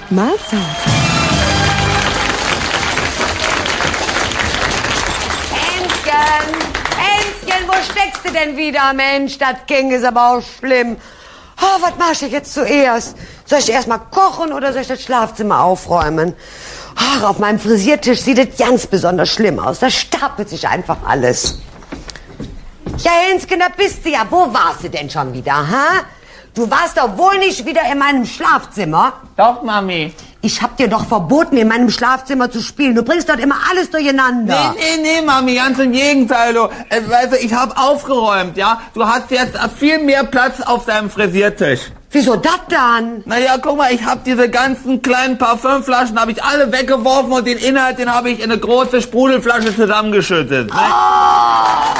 Mahlzeit. Hänschen, wo steckst du denn wieder, Mensch? Das Gang ist aber auch schlimm. Oh, was mach ich jetzt zuerst? Soll ich erst mal kochen oder soll ich das Schlafzimmer aufräumen? Ach, auf meinem Frisiertisch sieht es ganz besonders schlimm aus. Da stapelt sich einfach alles. Ja, Hänschen, da bist du ja. Wo warst du denn schon wieder, ha? Du warst doch wohl nicht wieder in meinem Schlafzimmer? Doch, Mami. Ich hab dir doch verboten, in meinem Schlafzimmer zu spielen. Du bringst dort immer alles durcheinander. Nee, Mami, ganz im Gegenteil. Du. Weißt du, ich hab aufgeräumt, ja? Du hast jetzt viel mehr Platz auf deinem Frisiertisch. Wieso das dann? Naja, guck mal, ich hab diese ganzen kleinen Parfümflaschen, habe ich alle weggeworfen und den Inhalt, den habe ich in eine große Sprudelflasche zusammengeschüttet. Ne? Oh!